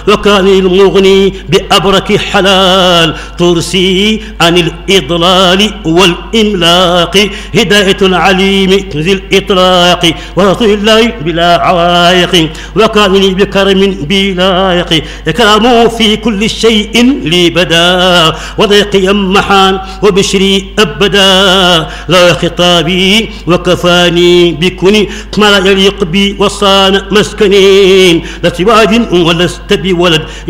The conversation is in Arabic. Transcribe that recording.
وكان المغني بأبرك حلال ترسي عن الإضلال والإملاق هداية العليم ذي الإطلاق ورسول الله بلا عوائق وكان لي بكرم بلايق إكرامه في كل شيء لي بدا وضيقي محان وبشري أبدا لا خطابي وكفاني بكني ما لا يليق بي وصان مسكنين لا سواج ولست بولد